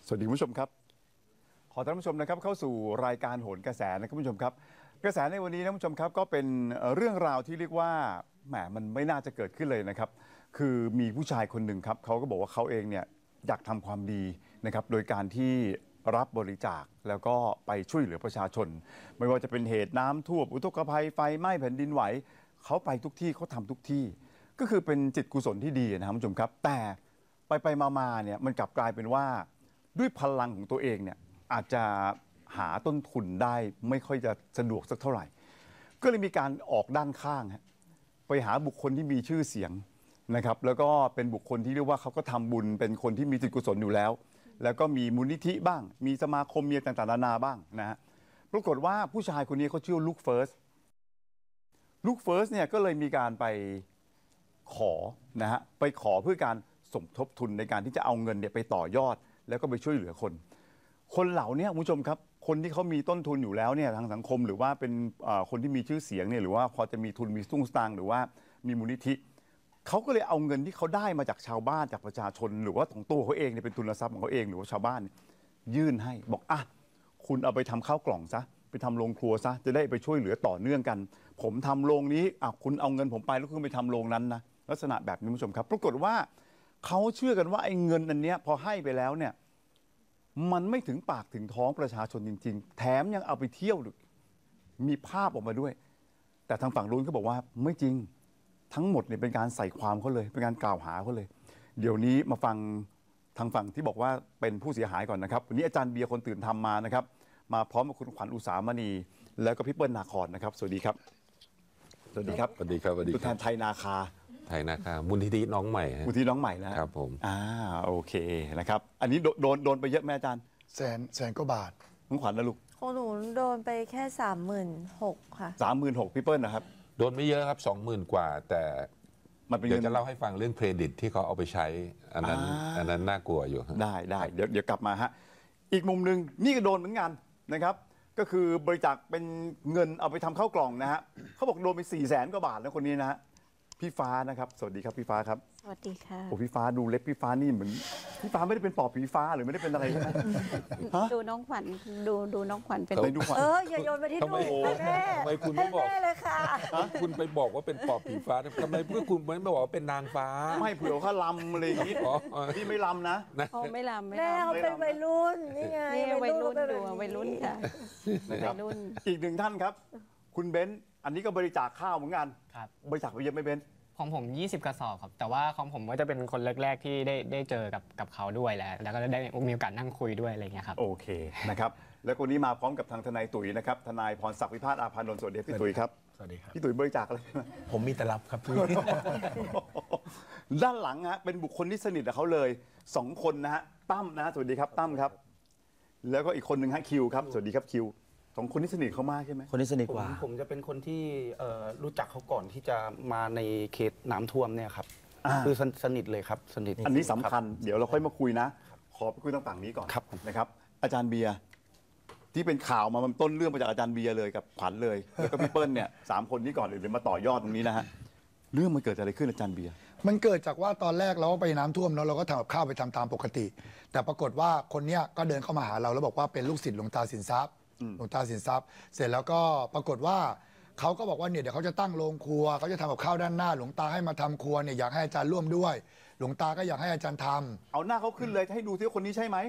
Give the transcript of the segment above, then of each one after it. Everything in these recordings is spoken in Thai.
สวัสดีคุณผู้ชมครับขอต้อนรับผู้ชมนะครับเข้าสู่รายการโหนกระแสนะครับคุณผู้ชมครับกระแสในวันนี้นะคุณผู้ชมครับก็เป็นเรื่องราวที่เรียกว่าแหมมันไม่น่าจะเกิดขึ้นเลยนะครับคือมีผู้ชายคนหนึ่งครับเขาก็บอกว่าเขาเองเนี่ยอยากทำความดีนะครับโดยการที่รับบริจาคแล้วก็ไปช่วยเหลือประชาชนไม่ว่าจะเป็นเหตุน้ำท่วมอุทกภัยไฟไหม้แผ่นดินไหวเขาไปทุกที่เขาทำทุกที่ก็คือเป็นจิตกุศลที่ดีนะครับคุณผู้ชมครับแต่ไปมาเนี่ยมันกลับกลายเป็นว่าด้วยพลังของตัวเองเนี่ยอาจจะหาต้นทุนได้ไม่ค่อยจะสะดวกสักเท่าไหร่ก็เลยมีการออกด้านข้างไปหาบุคคลที่มีชื่อเสียงนะครับแล้วก็เป็นบุคคลที่เรียกว่าเขาก็ทำบุญเป็นคนที่มีจิตกุศลอยู่แล้วแล้วก็มีมูลนิธิบ้างมีสมาคมมีต่างๆนานาบ้างนะฮะปรากฏว่าผู้ชายคนนี้เขาชื่อลูกเฟิร์สเนี่ยก็เลยมีการไปขอนะฮะไปขอเพื่อการสมทบทุนในการที่จะเอาเงินเนี่ยไปต่อยอดแล้วก็ไปช่วยเหลือคนเหล่านี้คุณผู้ชมครับคนที่เขามีต้นทุนอยู่แล้วเนี่ยทางสังคมหรือว่าเป็นคนที่มีชื่อเสียงเนี่ยหรือว่าพอจะมีทุนมีสตุ้งสตางค์หรือว่ามีมูลนิธิเขาก็เลยเอาเงินที่เขาได้มาจากชาวบ้านจากประชาชนหรือว่าของตัวเขาเองเนี่ยเป็นทุนทรัพย์ของเขาเองหรือว่าชาวบ้านยื่นให้บอกอ่ะคุณเอาไปทำข้าวกล่องซะไปทำโรงครัวซะจะได้ไปช่วยเหลือต่อเนื่องกันผมทำโรงนี้อ่ะคุณเอาเงินผมไปแล้วคุณไปทำโรงนั้นนะลักษณะแบบนี้คุณผู้ชมครับปรากฏว่าเขาเชื่อกันว่าไอ้เงินอันเนี้ยพอให้ไปแล้วเนี่ยมันไม่ถึงปากถึงท้องประชาชนจริงๆแถมยังเอาไปเที่ยวมีภาพออกมาด้วยแต่ทางฝั่งนู้นเขาบอกว่าไม่จริงทั้งหมดเนี่ยเป็นการใส่ความเขาเลยเป็นการกล่าวหาเขาเลยเดี๋ยวนี้มาฟังทางฝั่งที่บอกว่าเป็นผู้เสียหายก่อนนะครับวันนี้อาจารย์เบียร์คนตื่นทำมานะครับมาพร้อมกับคุณขวัญอุสามณีแล้วก็พี่เปิ้ลนาคอนนะครับสวัสดีครับสวัสดีครับสวัสดีครับสวัสดีตัวแทนไทยนาคาไทยนะครับมูลนิธิน้องใหม่ฮะมูลที่น้องใหม่นะครับผมโอเคนะครับอันนี้โดนไปเยอะไหมอาจารย์แสนกว่าบาทคุณขวัญนะลูกของหนูโดนไปแค่36,000ค่ะ 36,000พี่เปิ้ลนะครับโดนไม่เยอะครับ20,000 กว่าแต่มันเป็นเดี๋ยวจะเล่าให้ฟังเรื่องเครดิตที่เขาเอาไปใช้อันนั้นน่ากลัวอยู่ได้เดี๋ยวกลับมาฮะอีกมุมหนึ่งนี่ก็โดนเหมือนกันนะครับก็คือบริจาคเป็นเงินเอาไปทำข้าวกล่องนะฮะเขาบอกโดนไป400,000 กว่าบาทนะคนนี้นะฮะพี่ฟ้านะครับสวัสดีครับพี่ฟ้าครับสวัสดีค่ะโอ้พี่ฟ้าดูเล็บพี่ฟ้านี่เหมือนพี่ฟ้าไม่ได้เป็นปอบผีฟ้าหรือไม่ได้เป็นอะไรใช่ไหมดูน้องขวัญดูน้องขวัญเป็นดูขวัญอย่าโยนไปที่หนูแม่ทำไมคุณไม่บอกเลยค่ะคุณไปบอกว่าเป็นปอบผีฟ้าทำไมเพื่อคุณไม่บอกว่าเป็นนางฟ้าไม่เผื่อเขาลำอะไรอย่างนี้พี่ไม่ลำนะเขาไม่ลำแม่เขาเป็นวัยรุ่นนี่ไงวัยรุ่นดูวัยรุ่นค่ะวัยรุ่นอีกหนึ่งท่านครับคุณเบนซ์อันนี้ก็บริจาคข้าวเหมือนกันบริจาคไปเยอะไหมเบนซ์ของผม20 กระสอบครับแต่ว่าของผมก็จะเป็นคนแรกๆที่ได้เจอกับเขาด้วยแล้วก็ได้มีโอกาสนั่งคุยด้วยอะไรเงี้ยครับโอเคนะครับแล้วคนนี้มาพร้อมกับทางทนายตุ๋ยนะครับทนายพรศักดิ์วิพาทอาภานนท์สวัสดีพี่ตุ๋ยครับสวัสดีครับพี่ตุ๋ยบริจาคอะไรไหมผมมีแต่รับครับพี่ด้านหลังฮะเป็นบุคคลที่สนิทกับเขาเลย2 คนนะฮะตั้มนะสวัสดีครับตั้มครับแล้วก็อีกคนหนึ่งฮะคิวครับสวัสดีครับคิว2 คนที่สนิทเขามากใช่ไหมคนที่สนิทกว่าผมจะเป็นคนที่รู้จักเขาก่อนที่จะมาในเขตน้ำท่วมเนี่ยครับคือสนิทเลยครับสนิทอันนี้สำคัญเดี๋ยวเราค่อยมาคุยนะขอไปคุยทางฝั่งนี้ก่อนนะครับอาจารย์เบียร์ที่เป็นข่าวมามันต้นเรื่องมาจากอาจารย์เบียร์เลยกับขวัญเลยแล้วก็พี่เปิ้ลเนี่ย3 คนนี้ก่อนเลยมาต่อยอดตรงนี้นะฮะเรื่องมันเกิดอะไรขึ้นอาจารย์เบียร์มันเกิดจากว่าตอนแรกเราไปน้ำท่วมเนาะเราก็ทำกับข้าวไปทำตามปกติ แต่ปรากฏว่าคนเนี้ยก็เดินเข้ามาหาเราแล้วบอกว่าเป็นลูกศิษย์หลวงตาสินทรัพย์หลวงตาสินทรัพย์เสร็จแล้วก็ปรากฏว่าเขาก็บอกว่าเนี่ยเดี๋ยวเขาจะตั้งโรงครัวเขาจะทำกับข้าวด้านหน้าหลวงตาให้มาทำครัวเนี่ยอยากให้อาจารย์ร่วมด้วยหลวงตาก็อยากให้อาจารย์ทำเอาหน้าเขาขึ้นเลยให้ดูที่คนนี้ใช่ไหม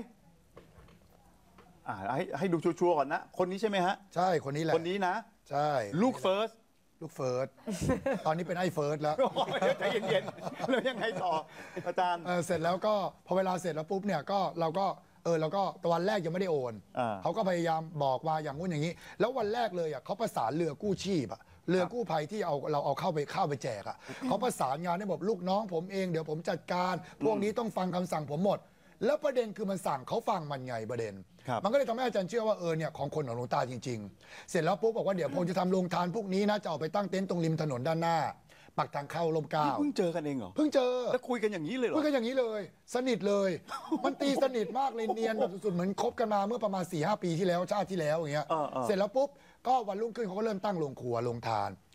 ให้ดูชัวร์ๆก่อนนะคนนี้ใช่ไหมฮะใช่คนนี้แหละคนนี้นะใช่ลูกเฟิร์สตอนนี้เป็นไอ้เฟิร์สแล้วใจเย็นๆแล้วยังไงต่ออาจารย์เสร็จแล้วก็พอเวลาเสร็จแล้วปุ๊บเนี่ยก็เราก็วันแรกยังไม่ได้โอนเขาก็พยายามบอกว่าอย่างงู้นอย่างนี้แล้ววันแรกเลยเขาประสานเรือกู้ชีพเรือกู้ภัยที่เราเอาเข้าไปแจกเขาประสานงานให้บอกลูกน้องผมเองเดี๋ยวผมจัดการพวกนี้ต้องฟังคำสั่งผมหมดแล้วประเด็นคือมันสั่งเขาฟังมันไงประเด็นมันก็เลยทำให้อาจารย์เชื่อว่าเนี่ยของคนของหลวงตาจริงๆเสร็จแล้วปุ๊บบอกว่าเดี๋ยวผมจะทำโรงทานพวกนี้นะจะเอาไปตั้งเต็นท์ตรงริมถนนด้านหน้าปักทางเข้าลมเกล้าเพิ่งเจอกันเองเหรอเพิ่งเจอแล้วคุยกันอย่างนี้เลยเหรอคุยกันอย่างนี้เลยสนิทเลยมันตีสนิทมากเลยเนียนแบบสุดๆเหมือนคบกันมาเมื่อประมาณ 4-5 ปีที่แล้วชาติที่แล้วอย่างเงี้ยเสร็จแล้วปุ๊บก็วันรุ่งขึ้นเขาก็เริ่มตั้งโรงครัวโรงทาน